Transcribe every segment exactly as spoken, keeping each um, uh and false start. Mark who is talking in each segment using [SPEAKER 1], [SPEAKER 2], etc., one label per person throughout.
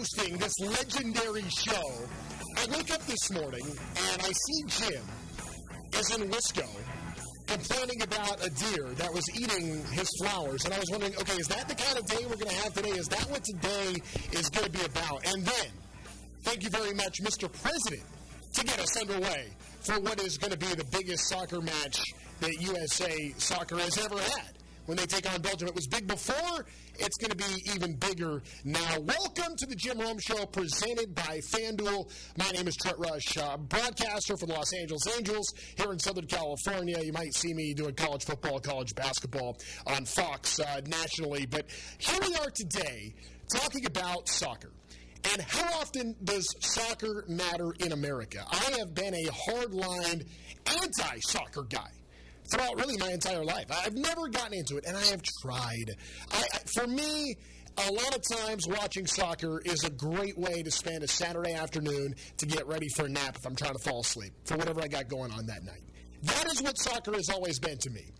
[SPEAKER 1] hosting this legendary show, I wake up this morning and I see Jim is in Wisco complaining about a deer that was eating his flowers. And I was wondering, okay, is that the kind of day we're going to have today? Is that what today is going to be about? And then, thank you very much, Mister President, to get us underway for what is going to be the biggest soccer match that U S A Soccer has ever had. When they take on Belgium, it was big before. It's going to be even bigger now. Welcome to the Jim Rome Show, presented by FanDuel. My name is Trent Rush, uh, broadcaster for the Los Angeles Angels here in Southern California. You might see me doing college football, college basketball on Fox uh, nationally. But here we are today talking about soccer. And how often does soccer matter in America? I have been a hard-lined anti-soccer guy throughout really my entire life. I've never gotten into it, and I have tried. I, I, for me, a lot of times watching soccer is a great way to spend a Saturday afternoon to get ready for a nap if I'm trying to fall asleep, for whatever I got going on that night. That is what soccer has always been to me.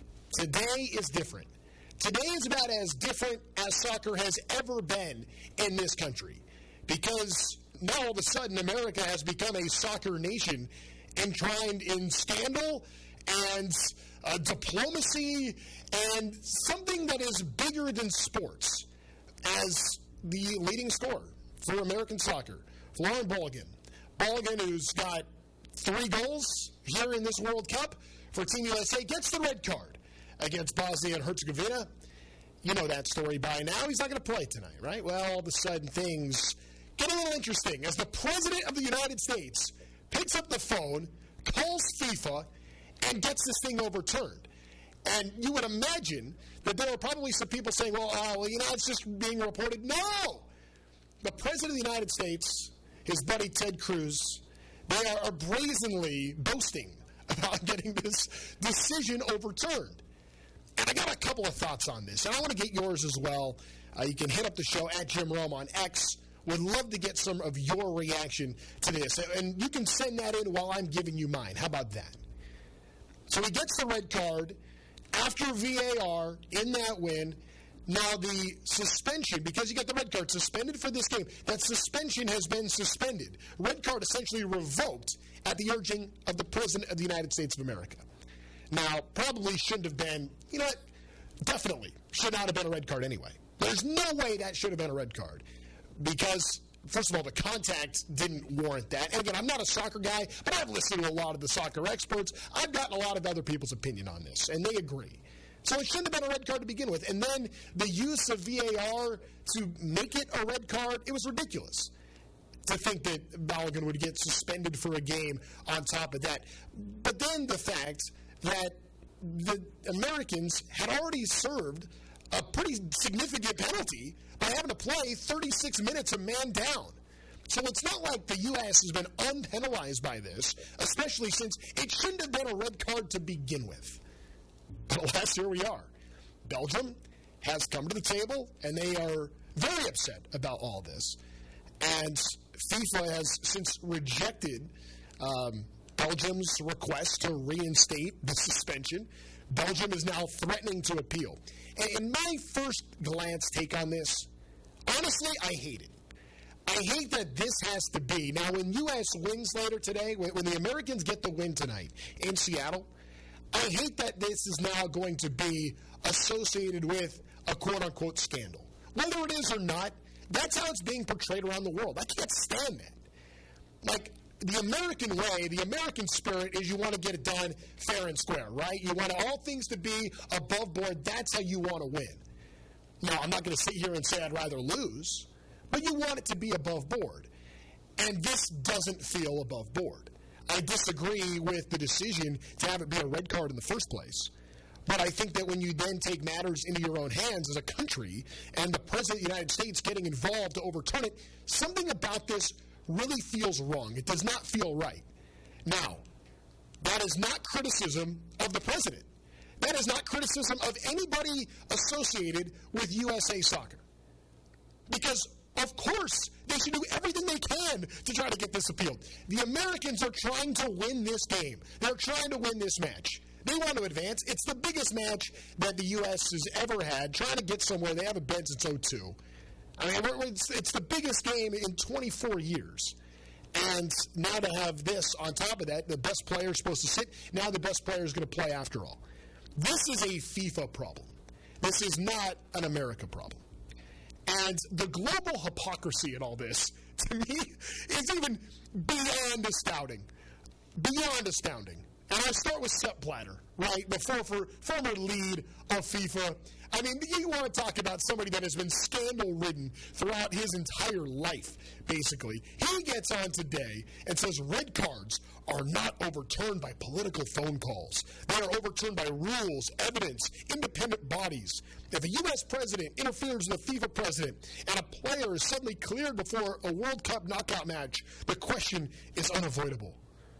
[SPEAKER 1] Today is different. Today is about as different as soccer has ever been in this country, because now all of a sudden America has become a soccer nation enshrined in scandal and uh, diplomacy and something that is bigger than sports as the leading scorer for American soccer, Folarin Balogun. Balogun, who's got three goals here in this World Cup for Team U S A, gets the red card against Bosnia and Herzegovina. You know that story by now. He's not going to play tonight, right? Well, all of a sudden things get a little interesting as the President of the United States picks up the phone, calls FIFA, and gets this thing overturned. And you would imagine that there are probably some people saying, well, uh, well, you know, it's just being reported. No! The President of the United States, his buddy Ted Cruz, they are brazenly boasting about getting this decision overturned. And I got a couple of thoughts on this, and I want to get yours as well. Uh, you can hit up the show at Jim Rome on X. Would love to get some of your reaction to this. And you can send that in while I'm giving you mine. How about that? So he gets the red card after V A R in that win. Now the suspension, because you got the red card suspended for this game, that suspension has been suspended. Red card essentially revoked at the urging of the President of the United States of America. Now, probably shouldn't have been, you know what, definitely should not have been a red card anyway. There's no way that should have been a red card because, first of all, the contact didn't warrant that. And again, I'm not a soccer guy, but I've listened to a lot of the soccer experts. I've gotten a lot of other people's opinion on this, and they agree. So it shouldn't have been a red card to begin with. And then the use of V A R to make it a red card, it was ridiculous to think that Balogun would get suspended for a game on top of that. But then the fact that the Americans had already served a pretty significant penalty by having to play thirty-six minutes a man down. So it's not like the U S has been unpenalized by this, especially since it shouldn't have been a red card to begin with. But alas, here we are. Belgium has come to the table, and they are very upset about all this. And FIFA has since rejected um, Belgium's request to reinstate the suspension. Belgium is now threatening to appeal. And in my first glance take on this, honestly, I hate it. I hate that this has to be. Now, when U S wins later today, when, when the Americans get the win tonight in Seattle, I hate that this is now going to be associated with a quote-unquote scandal. Whether it is or not, that's how it's being portrayed around the world. I can't stand that. Like, the American way, the American spirit is you want to get it done fair and square, right? You want all things to be above board. That's how you want to win. Now, I'm not going to sit here and say I'd rather lose, but you want it to be above board. And this doesn't feel above board. I disagree with the decision to have it be a red card in the first place. But I think that when you then take matters into your own hands as a country and the President of the United States getting involved to overturn it, something about this really feels wrong. It does not feel right. Now, that is not criticism of the President. That is not criticism of anybody associated with U S A Soccer. Because, of course, they should do everything they can to try to get this appealed. The Americans are trying to win this game. They're trying to win this match. They want to advance. It's the biggest match that the U S has ever had, trying to get somewhere. They haven't been since oh two. I mean, it's, it's the biggest game in twenty-four years. And now to have this on top of that, the best player is supposed to sit. Now the best player is going to play after all. This is a FIFA problem. This is not an America problem. And the global hypocrisy in all this, to me, is even beyond astounding. Beyond astounding. And I start with Sepp Blatter, right? The former, former lead of FIFA. I mean, you want to talk about somebody that has been scandal-ridden throughout his entire life, basically. He gets on today and says red cards are not overturned by political phone calls. They are overturned by rules, evidence, independent bodies. If a U S president interferes with a FIFA president and a player is suddenly cleared before a World Cup knockout match, the question is unavoidable.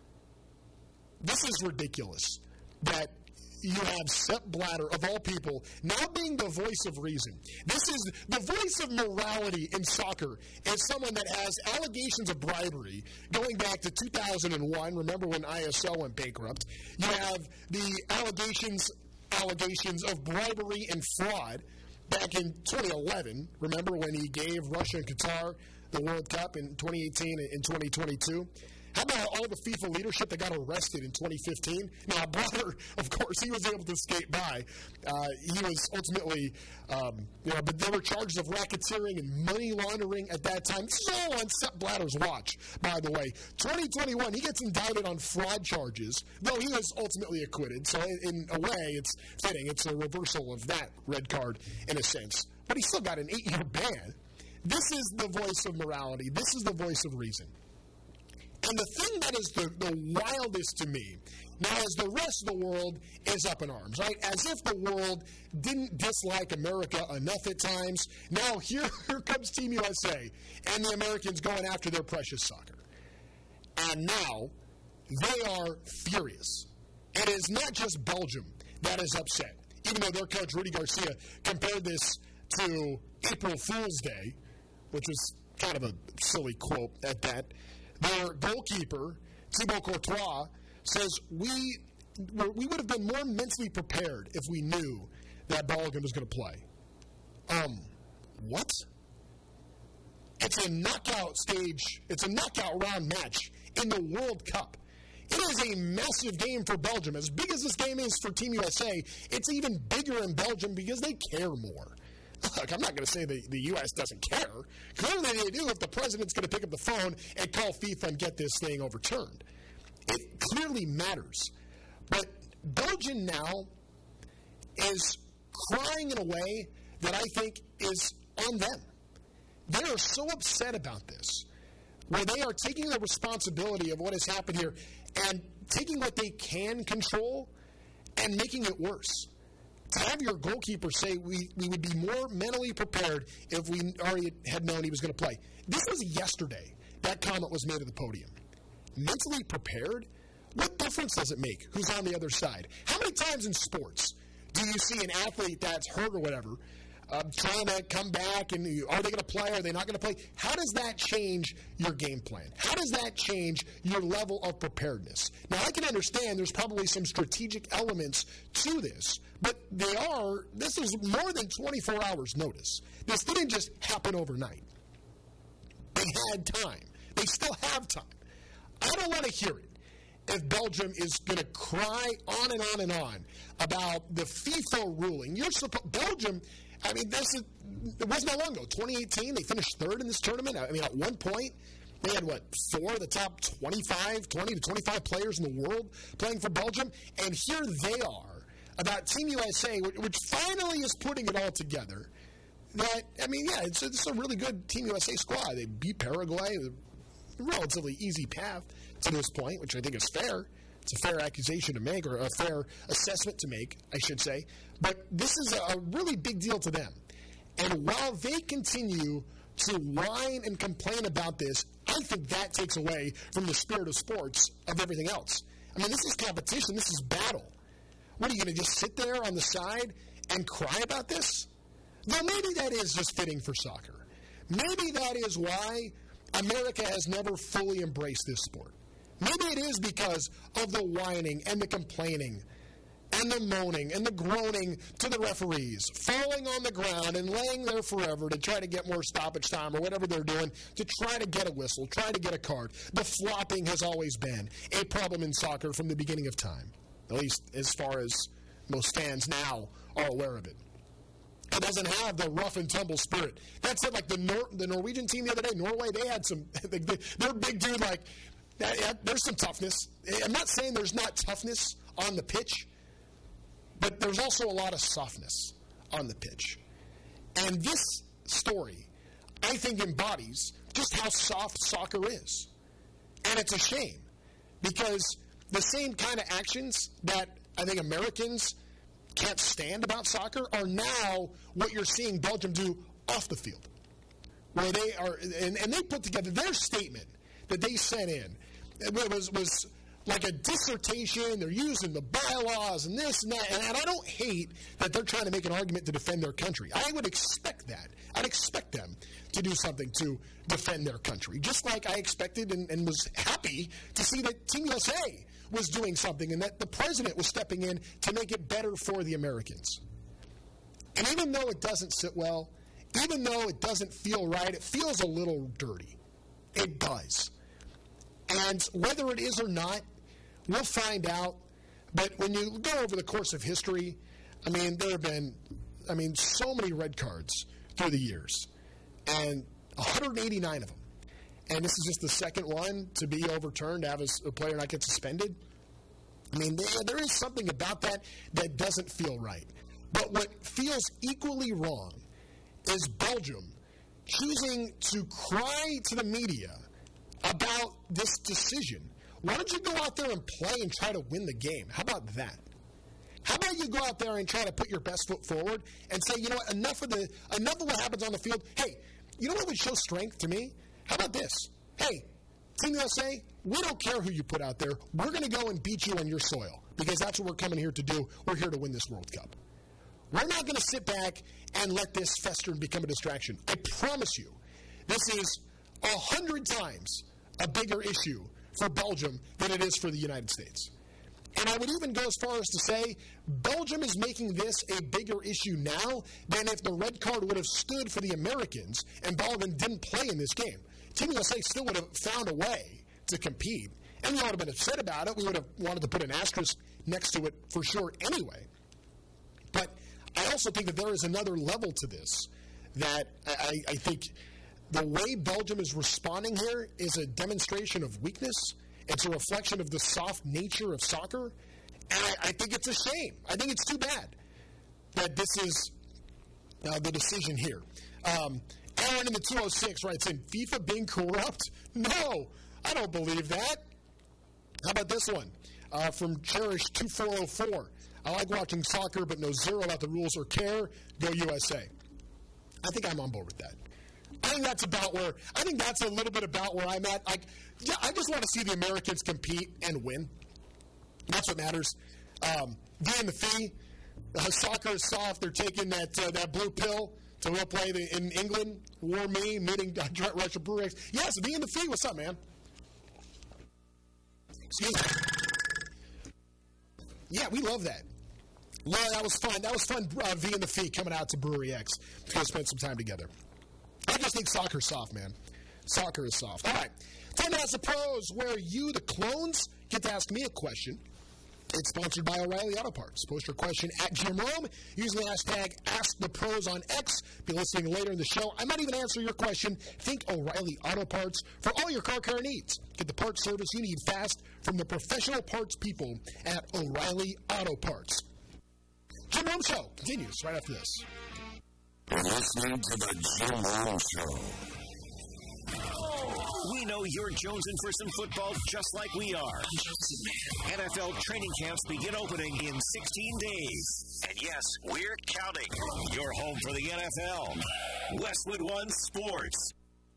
[SPEAKER 1] This is ridiculous that you have Sepp Blatter, of all people, now being the voice of reason. This is the voice of morality in soccer as someone that has allegations of bribery going back to two thousand one. Remember when I S L went bankrupt? You have the allegations, allegations of bribery and fraud back in twenty eleven. Remember when he gave Russia and Qatar the World Cup in twenty eighteen and twenty twenty-two? How about all the FIFA leadership that got arrested in twenty fifteen? Now, Blatter, of course, he was able to skate by. Uh, he was ultimately, um, you know, but there were charges of racketeering and money laundering at that time. This is all on Sepp Blatter's watch, by the way. twenty twenty-one, he gets indicted on fraud charges, though he was ultimately acquitted. So, in, in a way, it's fitting. It's a reversal of that red card, in a sense. But he still got an eight-year ban. This is the voice of morality. This is the voice of reason. And the thing that is the, the wildest to me, now as the rest of the world is up in arms, right? As if the world didn't dislike America enough at times. Now here, here comes Team U S A and the Americans going after their precious soccer. And now they are furious. It is not just Belgium that is upset, even though their coach, Rudy Garcia, compared this to April Fool's Day, which was kind of a silly quote at that. Their goalkeeper, Thibaut Courtois, says we we would have been more mentally prepared if we knew that Belgium was going to play. Um, what? It's a knockout stage. It's a knockout round match in the World Cup. It is a massive game for Belgium. As big as this game is for Team U S A, it's even bigger in Belgium because they care more. Look, I'm not going to say the, the U S doesn't care. Clearly they do if the president's going to pick up the phone and call FIFA and get this thing overturned. It clearly matters. But Belgium now is crying in a way that I think is on them. They are so upset about this, where they are taking the responsibility of what has happened here and taking what they can control and making it worse. To have your goalkeeper say we, we would be more mentally prepared if we already had known he was going to play. This was yesterday. That comment was made at the podium. Mentally prepared? What difference does it make who's on the other side? How many times in sports do you see an athlete that's hurt or whatever uh, trying to come back and are they going to play? Are they not going to play? How does that change your game plan? How does that change your level of preparedness? Now, I can understand there's probably some strategic elements to this, but they are, this is more than twenty-four hours notice. This didn't just happen overnight. They had time. They still have time. I don't want to hear it if Belgium is going to cry on and on and on about the FIFA ruling. You're supposed, Belgium, I mean, this is, it wasn't that long ago. twenty eighteen, they finished third in this tournament. I mean, at one point, they had, what, four of the top twenty-five, twenty to twenty-five players in the world playing for Belgium. And here they are about Team U S A, which finally is putting it all together. That, I mean, yeah, it's, it's a really good Team U S A squad. They beat Paraguay, a relatively easy path to this point, which I think is fair. It's a fair accusation to make, or a fair assessment to make, I should say. But this is a really big deal to them. And while they continue to whine and complain about this, I think that takes away from the spirit of sports of everything else. I mean, this is competition. This is battle. What, are you going to just sit there on the side and cry about this? Though maybe that is just fitting for soccer. Maybe that is why America has never fully embraced this sport. Maybe it is because of the whining and the complaining and the moaning and the groaning to the referees, falling on the ground and laying there forever to try to get more stoppage time or whatever they're doing to try to get a whistle, try to get a card. The flopping has always been a problem in soccer from the beginning of time, at least as far as most fans now are aware of it. It doesn't have the rough and tumble spirit. That's it. Like the Nor- the Norwegian team the other day, Norway, they had some, they, they, they're big dude, like, yeah, there's some toughness. I'm not saying there's not toughness on the pitch, but there's also a lot of softness on the pitch. And this story, I think, embodies just how soft soccer is. And it's a shame, because the same kind of actions that I think Americans can't stand about soccer are now what you're seeing Belgium do off the field. Where they are, and, and they put together their statement that they sent in. It was, was like a dissertation. They're using the bylaws and this and that. And, and I don't hate that they're trying to make an argument to defend their country. I would expect that. I'd expect them to do something to defend their country. Just like I expected and, and was happy to see that Team U S A was doing something and that the president was stepping in to make it better for the Americans. And even though it doesn't sit well, even though it doesn't feel right, it feels a little dirty. It does. And whether it is or not, we'll find out. But when you go over the course of history, I mean, there have been, I mean, so many red cards through the years. And one hundred eighty-nine of them. And this is just the second one to be overturned, to have a player not get suspended. I mean, there, there is something about that that doesn't feel right. But what feels equally wrong is Belgium choosing to cry to the media about this decision. Why don't you go out there and play and try to win the game? How about that? How about you go out there and try to put your best foot forward and say, you know what, enough of the enough of what happens on the field. Hey, you know what would show strength to me? How about this? Hey, Team U S A, we don't care who you put out there. We're going to go and beat you on your soil because that's what we're coming here to do. We're here to win this World Cup. We're not going to sit back and let this fester and become a distraction. I promise you, this is a hundred times a bigger issue for Belgium than it is for the United States. And I would even go as far as to say Belgium is making this a bigger issue now than if the red card would have stood for the Americans and Belgium didn't play in this game. Team U S A still would have found a way to compete. And we would have been upset about it. We would have wanted to put an asterisk next to it for sure anyway. But I also think that there is another level to this that I, I think the way Belgium is responding here is a demonstration of weakness. It's a reflection of the soft nature of soccer. And I, I think it's a shame. I think it's too bad that this is uh, the decision here. Um, Aaron in the two oh six writes in, FIFA being corrupt? No, I don't believe that. How about this one? Uh, from Cherish two four oh four. I like watching soccer, but know zero about the rules or care. Go U S A. I think I'm on board with that. I think that's about where, I think that's a little bit about where I'm at. Like, yeah, I just want to see the Americans compete and win. That's what matters. Um, D and the fee, uh, soccer is soft. They're taking that uh, that blue pill to go play the, in England. War me, meeting uh, Russia Brewery. Yes, D and the fee. What's up, man? Excuse me. Yeah, we love that. Yeah, that was fun. That was fun, uh, V and the fee coming out to Brewery X to go spend some time together. I just think soccer's soft, man. Soccer is soft. All right. Time to Ask the Pros, where you, the clones, get to ask me a question. It's sponsored by O'Reilly Auto Parts. Post your question at Jim Rome. Use the hashtag AskThePros on X. Be listening later in the show. I might even answer your question. Think O'Reilly Auto Parts for all your car care needs. Get the parts service you need fast from the professional parts people at O'Reilly Auto Parts. Jim Rome Show continues right after this.
[SPEAKER 2] You're listening to the Jim Rome Show.
[SPEAKER 3] We know you're jonesing for some football just like we are. N F L training camps begin opening in sixteen days. And yes, we're counting. Your home for the N F L. Westwood One Sports.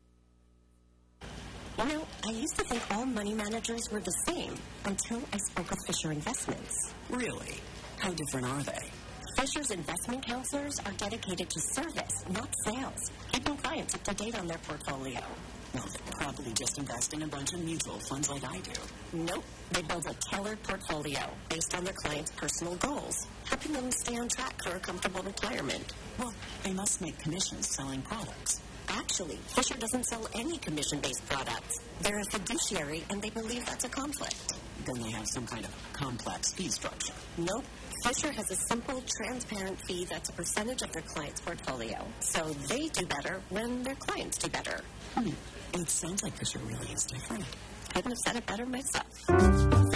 [SPEAKER 4] You know, I used to think all money managers were the same until I spoke with Fisher Investments.
[SPEAKER 5] Really? How different are they?
[SPEAKER 4] Fisher's investment counselors are dedicated to service, not sales, keeping clients up to date on their portfolio.
[SPEAKER 5] Well, they're probably just invest in a bunch of mutual funds like I do.
[SPEAKER 4] Nope. They build a tailored portfolio based on their clients' personal goals, helping them stay on track for a comfortable retirement.
[SPEAKER 5] Well, they must make commissions selling products.
[SPEAKER 4] Actually, Fisher doesn't sell any commission-based products. They're a fiduciary, and they believe that's a conflict.
[SPEAKER 5] Then they have some kind of complex fee structure.
[SPEAKER 4] Nope. Fisher has a simple, transparent fee that's a percentage of their client's portfolio. So they do better when their clients do better.
[SPEAKER 5] Hmm. It sounds like Fisher really is different.
[SPEAKER 4] Couldn't have said it better myself.